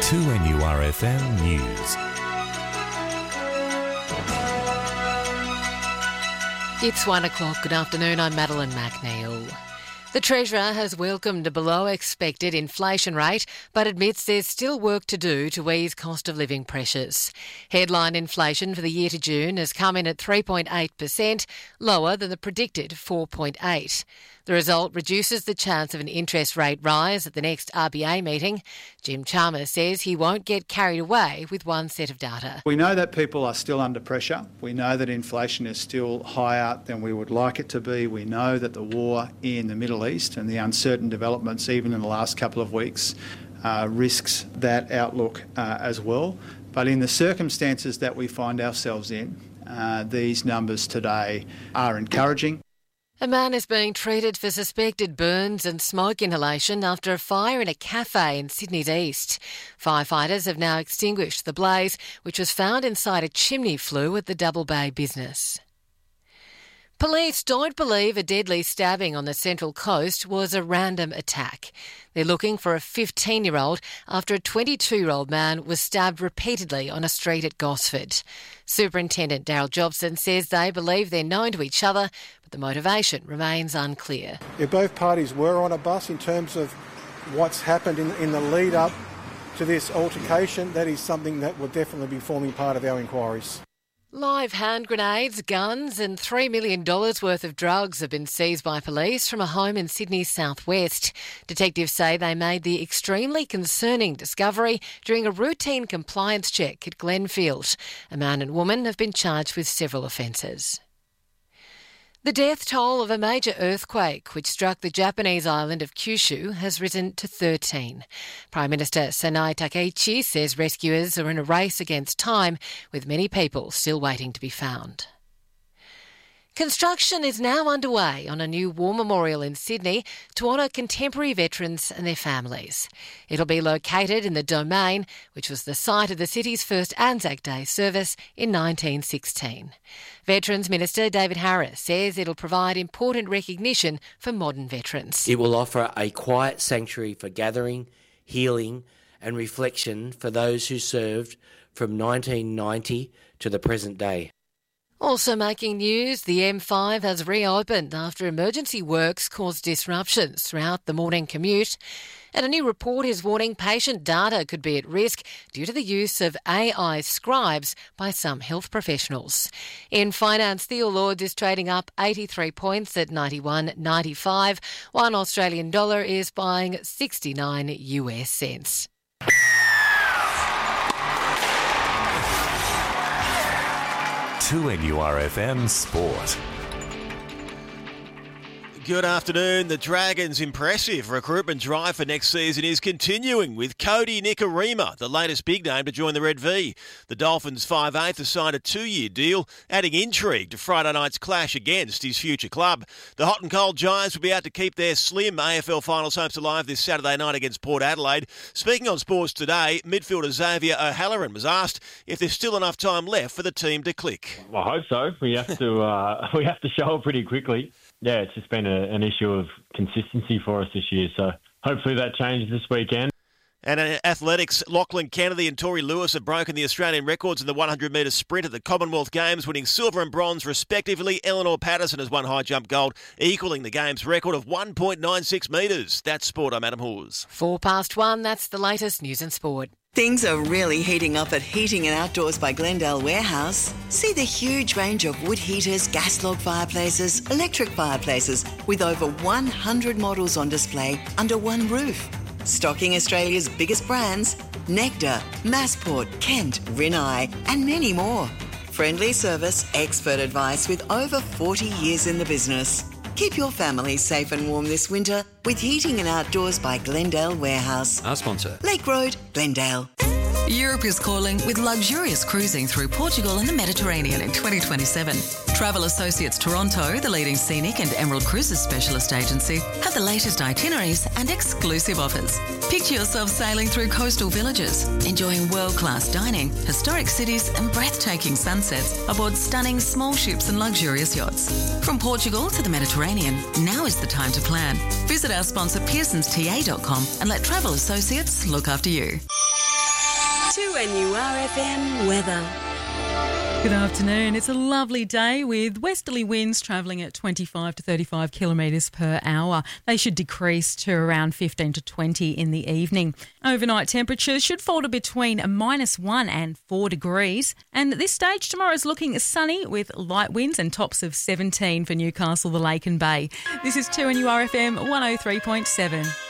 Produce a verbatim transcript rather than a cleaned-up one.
two N U R F M News. It's one o'clock. Good afternoon. I'm Madeline McNeil. The Treasurer has welcomed a below-expected inflation rate but admits there's still work to do to ease cost of living pressures. Headline inflation for the year to June has come in at three point eight percent, lower than the predicted four point eight percent. The result reduces the chance of an interest rate rise at the next R B A meeting. Jim Chalmers says he won't get carried away with one set of data. We know that people are still under pressure. We know that inflation is still higher than we would like it to be. We know that the war in the Middle East and the uncertain developments even in the last couple of weeks uh, risks that outlook uh, as well. But in the circumstances that we find ourselves in, uh, these numbers today are encouraging. A man is being treated for suspected burns and smoke inhalation after a fire in a cafe in Sydney's east. Firefighters have now extinguished the blaze, which was found inside a chimney flue at the Double Bay business. Police don't believe a deadly stabbing on the Central Coast was a random attack. They're looking for a fifteen-year-old after a twenty-two-year-old man was stabbed repeatedly on a street at Gosford. Superintendent Daryl Jobson says they believe they're known to each other, but the motivation remains unclear. If both parties were on a bus in terms of what's happened in, in the lead-up to this altercation, that is something that will definitely be forming part of our inquiries. Live hand grenades, guns and three million dollars worth of drugs have been seized by police from a home in Sydney's southwest. Detectives say they made the extremely concerning discovery during a routine compliance check at Glenfield. A man and woman have been charged with several offences. The death toll of a major earthquake which struck the Japanese island of Kyushu has risen to thirteen. Prime Minister Sanai Takeichi says rescuers are in a race against time, with many people still waiting to be found. Construction is now underway on a new war memorial in Sydney to honour contemporary veterans and their families. It'll be located in the Domain, which was the site of the city's first Anzac Day service in nineteen sixteen. Veterans Minister David Harris says it'll provide important recognition for modern veterans. It will offer a quiet sanctuary for gathering, healing and reflection for those who served from nineteen ninety to the present day. Also making news, the M five has reopened after emergency works caused disruptions throughout the morning commute. And a new report is warning patient data could be at risk due to the use of A I scribes by some health professionals. In finance, the All Ords is trading up eighty-three points at ninety-one ninety-five. One Australian dollar is buying sixty-nine U S cents. two N U R F M Sport. Good afternoon. The Dragons' impressive recruitment drive for next season is continuing with Cody Nikorima, the latest big name to join the Red V. The Dolphins' five eighth has signed a two-year deal, adding intrigue to Friday night's clash against his future club. The hot and cold Giants will be out to keep their slim A F L finals hopes alive this Saturday night against Port Adelaide. Speaking on Sports Today, midfielder Xavier O'Halloran was asked if there's still enough time left for the team to click. Well, I hope so. We have to uh, we have to show it pretty quickly. Yeah, it's just been a, an issue of consistency for us this year, so hopefully that changes this weekend. And in athletics, Lachlan Kennedy and Tori Lewis have broken the Australian records in the one hundred metre sprint at the Commonwealth Games, winning silver and bronze respectively. Eleanor Patterson has won high jump gold, equalling the Games record of one point nine six metres. That's sport. I'm Adam Hawes. Four past one, that's the latest news and sport. Things are really heating up at Heating and Outdoors by Glendale Warehouse. See the huge range of wood heaters, gas log fireplaces, electric fireplaces, with over one hundred models on display under one roof. Stocking Australia's biggest brands, Nectar, Massport, Kent, Rinnai, and many more. Friendly service, expert advice with over forty years in the business. Keep your family safe and warm this winter with Heating and Outdoors by Glendale Warehouse. Our sponsor. Lake Road, Glendale. Europe is calling with luxurious cruising through Portugal and the Mediterranean in twenty twenty-seven. Travel Associates Toronto, the leading scenic and Emerald Cruises specialist agency, have the latest itineraries and exclusive offers. Picture yourself sailing through coastal villages, enjoying world-class dining, historic cities and breathtaking sunsets aboard stunning small ships and luxurious yachts. From Portugal to the Mediterranean, now is the time to plan. Visit our sponsor pearsons t a dot com and let Travel Associates look after you. two N U R F M weather. Good afternoon. It's a lovely day with westerly winds travelling at twenty-five to thirty-five kilometres per hour. They should decrease to around fifteen to twenty in the evening. Overnight temperatures should fall to between minus one and four degrees. And at this stage, tomorrow is looking sunny with light winds and tops of seventeen for Newcastle, the Lake and Bay. This is two N U R F M one oh three point seven.